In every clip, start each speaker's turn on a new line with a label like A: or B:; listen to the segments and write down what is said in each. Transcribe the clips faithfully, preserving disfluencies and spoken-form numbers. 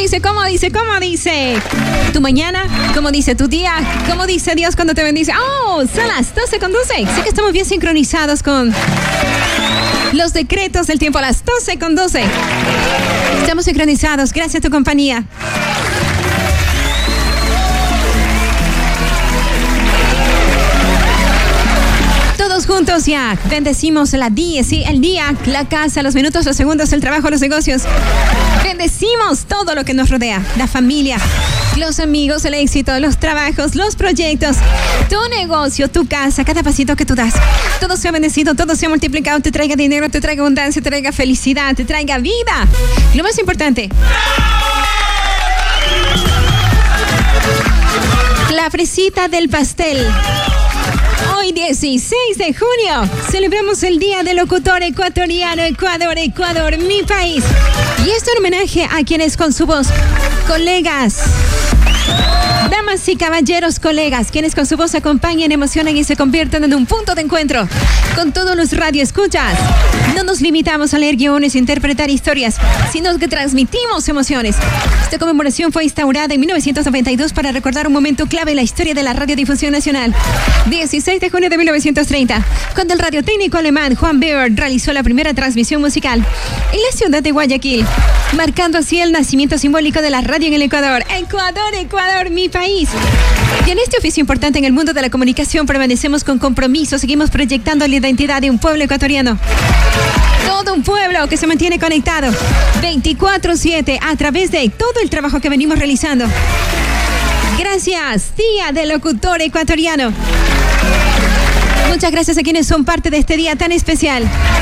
A: dice? ¿Cómo dice? ¿Cómo dice? Tu mañana, ¿cómo dice tu día? ¿Cómo dice Dios cuando te bendice? ¡Oh! Son las doce con doce. Sé que estamos bien sincronizados con los decretos del tiempo a las doce con doce. Estamos sincronizados. Gracias a tu compañía. Todos juntos ya bendecimos la día, sí, el día, la casa, los minutos, los segundos, el trabajo, los negocios. Bendecimos todo lo que nos rodea, la familia, los amigos, el éxito, los trabajos, los proyectos, tu negocio, tu casa, cada pasito que tú das. Todo sea bendecido, todo sea multiplicado, te traiga dinero, te traiga abundancia, te traiga felicidad, te traiga vida. Y lo más importante, la fresita del pastel. Hoy dieciséis de junio celebramos el Día del Locutor Ecuatoriano. Ecuador, Ecuador, mi país. Y esto en homenaje a quienes con su voz, colegas, damas y caballeros, colegas, quienes con su voz acompañan, emocionan y se convierten en un punto de encuentro con todos los radioescuchas. No nos limitamos a leer guiones e interpretar historias, sino que transmitimos emociones. Esta conmemoración fue instaurada en mil novecientos noventa y dos para recordar un momento clave en la historia de la radiodifusión nacional. dieciséis de junio de mil novecientos treinta, cuando el radiotécnico alemán Juan Beer realizó la primera transmisión musical en la ciudad de Guayaquil, marcando así el nacimiento simbólico de la radio en el Ecuador. Ecuador, Ecuador, mi país. Y en este oficio importante en el mundo de la comunicación permanecemos con compromiso, seguimos proyectando la identidad de un pueblo ecuatoriano. Todo un pueblo que se mantiene conectado veinticuatro siete a través de todo el trabajo que venimos realizando. Gracias, Día del Locutor Ecuatoriano. Muchas gracias a quienes son parte de este día tan especial.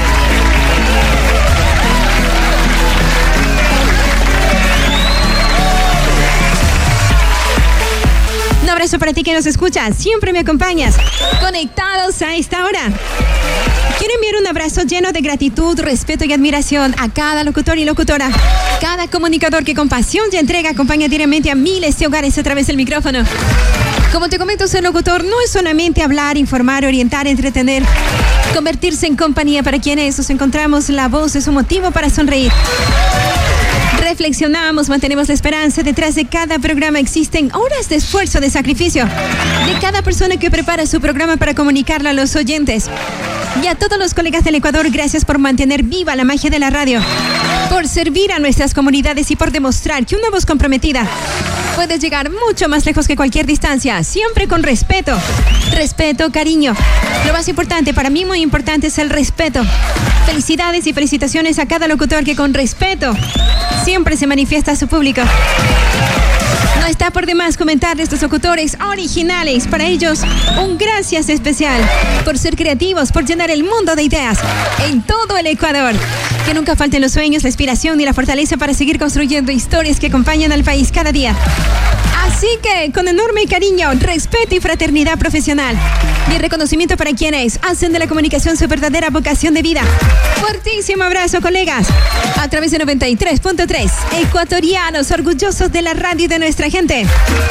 A: Un abrazo para ti que nos escuchas, siempre me acompañas, conectados a esta hora. Quiero enviar un abrazo lleno de gratitud, respeto y admiración a cada locutor y locutora, cada comunicador que con pasión y entrega acompaña diariamente a miles de hogares a través del micrófono. Como te comento, ser locutor no es solamente hablar, informar, orientar, entretener, convertirse en compañía para quienes nos encontramos. La voz es un motivo para sonreír. Reflexionamos, mantenemos la esperanza. Detrás de cada programa existen horas de esfuerzo, de sacrificio de cada persona que prepara su programa para comunicarlo a los oyentes. Y a todos los colegas del Ecuador, gracias por mantener viva la magia de la radio, por servir a nuestras comunidades y por demostrar que una voz comprometida puede llegar mucho más lejos que cualquier distancia, siempre con respeto. Respeto, cariño. Lo más importante, para mí muy importante, es el respeto. Felicidades y felicitaciones a cada locutor que con respeto siempre se manifiesta a su público. No está por demás comentar de estos locutores originales. Para ellos, un gracias especial por ser creativos, por llenar el mundo de ideas en todo el Ecuador. Que nunca falten los sueños, la inspiración y la fortaleza para seguir construyendo historias que acompañan al país cada día. Así que, con enorme cariño, respeto y fraternidad profesional, y reconocimiento para quienes hacen de la comunicación su verdadera vocación de vida. Fuertísimo abrazo, colegas. A través de noventa y tres punto tres, ecuatorianos orgullosos de la radio y de nuestra gente.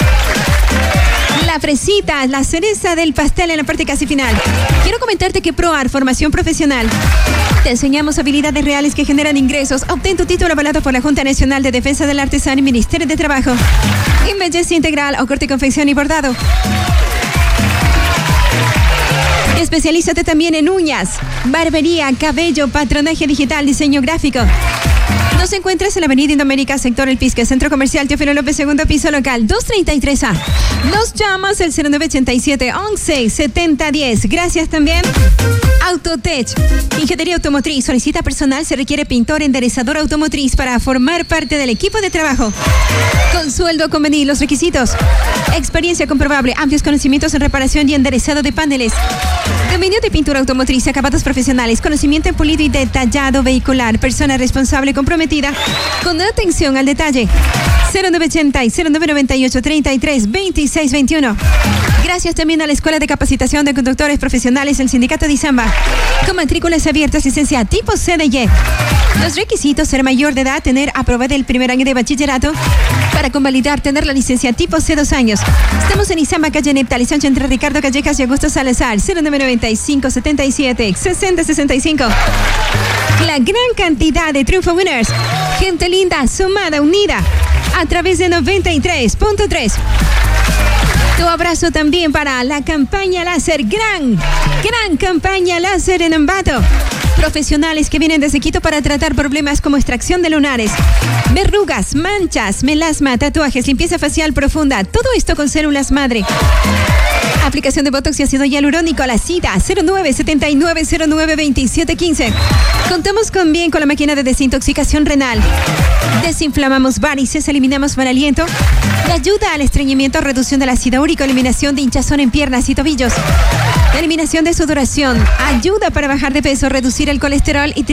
A: La fresita, la cereza del pastel en la parte casi final. Quiero comentarte que ProAR, formación profesional. Te enseñamos habilidades reales que generan ingresos. Obtén tu título avalado por la Junta Nacional de Defensa del Artesano y Ministerio de Trabajo. En belleza integral o corte, confección y bordado. Especialízate también en uñas, barbería, cabello, patronaje digital, diseño gráfico. Nos encuentras en la avenida Indoamérica, sector El Pisque, Centro Comercial Teófilo López, segundo piso, local doscientos treinta y tres A. Nos llamas el cero nueve ochenta y siete, once, setenta, diez. Gracias también. Autotech, ingeniería automotriz. Solicita personal, se requiere pintor, enderezador automotriz para formar parte del equipo de trabajo. Con sueldo convenido, los requisitos: experiencia comprobable, amplios conocimientos en reparación y enderezado de paneles, dominio de pintura automotriz, acabados profesionales, conocimiento en pulido y detallado vehicular, persona responsable comprometida con atención al detalle. Cero nueve ochenta, cero nueve noventa y ocho, treinta y tres, veintiséis veintiuno. Gracias también a la Escuela de Capacitación de Conductores Profesionales, el Sindicato de Izamba, con matrículas abiertas, licencia tipo C D Y. Los requisitos: ser mayor de edad, tener aprobado el primer año de bachillerato. Para convalidar, tener la licencia tipo C dos años. Estamos en Izamba, calle Neptali Sánchez, entre Ricardo Callejas y Augusto Salazar. Cero nueve noventa y cinco, setenta y siete, sesenta sesenta y cinco. La gran cantidad de Triunfo Winners. Gente linda, sumada, unida. a través de noventa y tres punto tres. Tu abrazo también para la campaña láser, gran, gran campaña láser en Ambato. Profesionales que vienen desde Quito para tratar problemas como extracción de lunares, verrugas, manchas, melasma, tatuajes, limpieza facial profunda. Todo esto con células madre. Aplicación de botox y ácido hialurónico a la cita cero nueve setenta y nueve cero nueve veintisiete quince. Contamos con bien con la máquina de desintoxicación renal. Desinflamamos varices, eliminamos mal aliento. Le ayuda al estreñimiento, reducción del ácido úrico, eliminación de hinchazón en piernas y tobillos. La eliminación de sudoración. Ayuda para bajar de peso, reducir el colesterol y